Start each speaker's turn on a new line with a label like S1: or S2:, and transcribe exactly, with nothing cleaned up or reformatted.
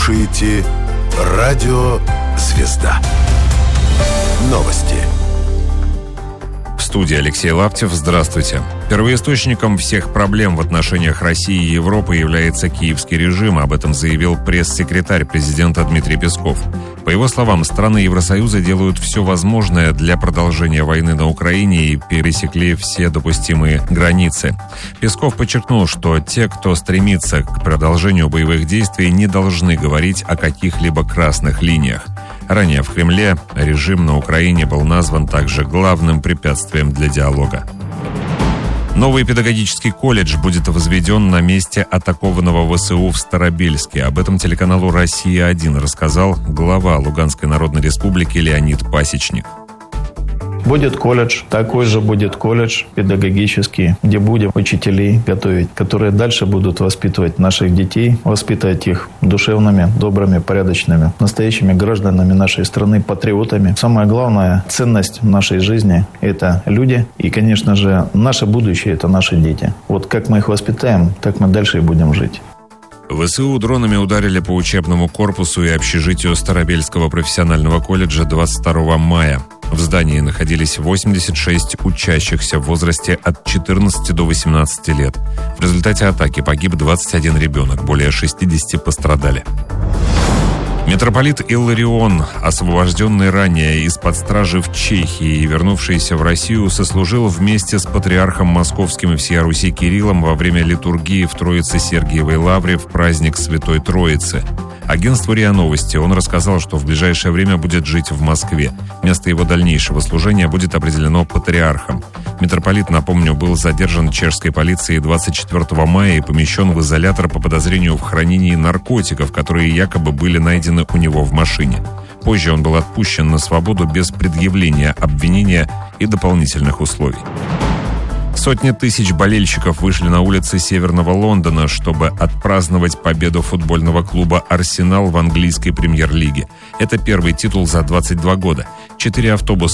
S1: слушаете Радио «Звезда». Новости.
S2: В студии Алексей Лаптев. Здравствуйте. Первоисточником всех проблем в отношениях России и Европы является киевский режим. Об этом заявил пресс-секретарь президента Дмитрий Песков. По его словам, страны Евросоюза делают все возможное для продолжения войны на Украине и пересекли все допустимые границы. Песков подчеркнул, что те, кто стремится к продолжению боевых действий, не должны говорить о каких-либо красных линиях. Ранее в Кремле режим на Украине был назван также главным препятствием для диалога. Новый педагогический колледж будет возведен на месте атакованного ВСУ в Старобельске. Об этом телеканалу «Россия-один» рассказал глава Луганской Народной Республики Леонид Пасечник.
S3: Будет колледж, такой же будет колледж педагогический, где будем учителей готовить, которые дальше будут воспитывать наших детей, воспитывать их душевными, добрыми, порядочными, настоящими гражданами нашей страны, патриотами. Самая главная ценность в нашей жизни – это люди. И, конечно же, наше будущее – это наши дети. Вот как мы их воспитаем, так мы дальше и будем жить.
S2: ВСУ дронами ударили по учебному корпусу и общежитию Старобельского профессионального колледжа двадцать второго мая. В здании находились восемьдесят шесть учащихся в возрасте от четырнадцати до восемнадцати лет. В результате атаки погиб двадцать один ребенок, более шестидесяти пострадали. Митрополит Илларион, освобожденный ранее из-под стражи в Чехии и вернувшийся в Россию, сослужил вместе с патриархом Московским и всея Руси Кириллом во время литургии в Троице-Сергиевой Лавре в праздник Святой Троицы. Агентству РИА Новости он рассказал, что в ближайшее время будет жить в Москве. Место его дальнейшего служения будет определено патриархом. Митрополит, напомню, был задержан чешской полицией двадцать четвёртого мая и помещен в изолятор по подозрению в хранении наркотиков, которые якобы были найдены у него в машине. Позже он был отпущен на свободу без предъявления обвинения и дополнительных условий. Сотни тысяч болельщиков вышли на улицы Северного Лондона, чтобы отпраздновать победу футбольного клуба «Арсенал» в английской премьер-лиге. Это первый титул за двадцать два года. Четыре автобуса